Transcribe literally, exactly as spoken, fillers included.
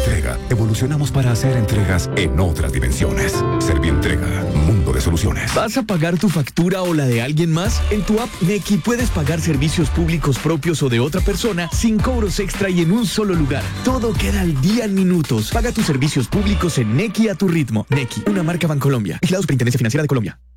Servientrega, evolucionamos para hacer entregas en otras dimensiones. Servientrega, mundo de soluciones. ¿Vas a pagar tu factura o la de alguien más? En tu app Nequi puedes pagar servicios públicos propios o de otra persona sin cobros extra y en un solo lugar. Todo queda al día en minutos. Paga tus servicios públicos en Nequi a tu ritmo. Nequi, una marca Bancolombia. Vigilado Superintendencia Financiera de Colombia.